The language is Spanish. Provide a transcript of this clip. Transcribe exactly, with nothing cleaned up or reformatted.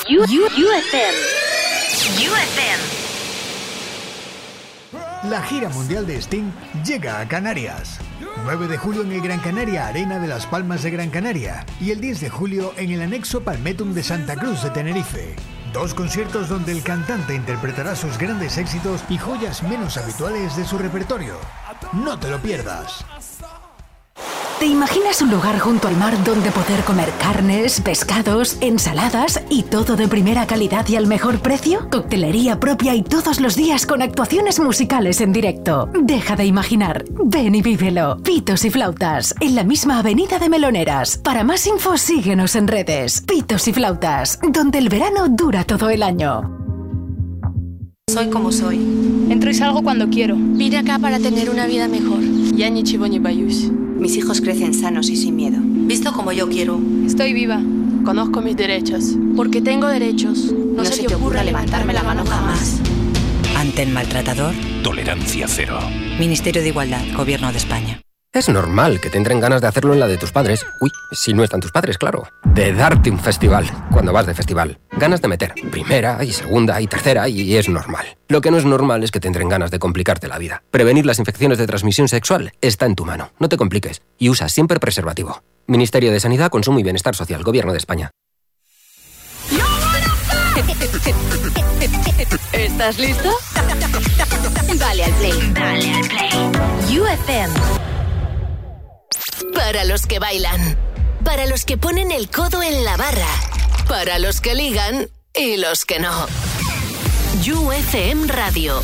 U F M. U F M. La gira mundial de Sting llega a Canarias. nueve de julio en el Gran Canaria Arena de Las Palmas de Gran Canaria y el diez de julio en el anexo Palmetum de Santa Cruz de Tenerife. Dos conciertos donde el cantante interpretará sus grandes éxitos y joyas menos habituales de su repertorio. No te lo pierdas. ¿Te imaginas un lugar junto al mar donde poder comer carnes, pescados, ensaladas y todo de primera calidad y al mejor precio? Coctelería propia y todos los días con actuaciones musicales en directo. Deja de imaginar. Ven y vívelo. Pitos y Flautas, en la misma avenida de Meloneras. Para más info, síguenos en redes. Pitos y Flautas, donde el verano dura todo el año. Soy como soy. Entro y salgo cuando quiero. Vine acá para tener una vida mejor. Yani Chiboni Bayush. Mis hijos crecen sanos y sin miedo. Visto como yo quiero. Estoy viva. Conozco mis derechos. Porque tengo derechos. No, no se, se te ocurra levantarme la mano jamás. Ante el maltratador, tolerancia cero. Ministerio de Igualdad, Gobierno de España. Es normal que te entren ganas de hacerlo en la de tus padres. Uy, si no están tus padres, claro. De darte un festival, cuando vas de festival. Ganas de meter primera y segunda y tercera y es normal. Lo que no es normal es que te entren ganas de complicarte la vida. Prevenir las infecciones de transmisión sexual está en tu mano. No te compliques y usa siempre preservativo. Ministerio de Sanidad, Consumo y Bienestar Social, Gobierno de España. ¿Estás listo? Dale al play. Dale al play. U F M. Para los que bailan, para los que ponen el codo en la barra, para los que ligan y los que no. U F M Radio.